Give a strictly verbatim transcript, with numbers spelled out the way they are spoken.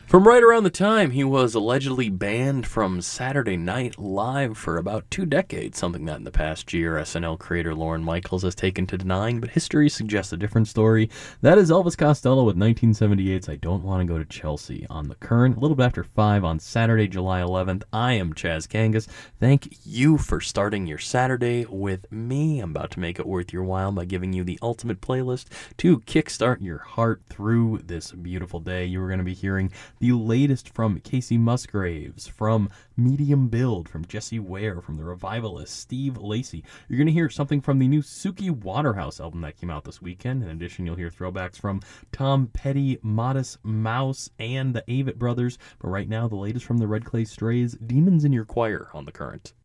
From right around the time he was allegedly banned from Saturday Night Live for about two decades, something that in the past year S N L creator Lorne Michaels has taken to denying, but history suggests a different story. That is Elvis Costello with nineteen seventy-eight's I Don't Want to Go to Chelsea on The Current, a little bit after five on Saturday, July eleventh. I am Chaz Kangas. Thank you for starting your Saturday with me. I'm about to make it worth your while by giving you the ultimate playlist to kickstart your heart through this beautiful day. You are going to be hearing the latest from Casey Musgraves, from Medium Build, from Jesse Ware, from The Revivalists, Steve Lacy. You're going to hear something from the new Suki Waterhouse album that came out this weekend. In addition, you'll hear throwbacks from Tom Petty, Modest Mouse, and the Avett Brothers. But right now, the latest from the Red Clay Strays, Demons in Your Choir on The Current.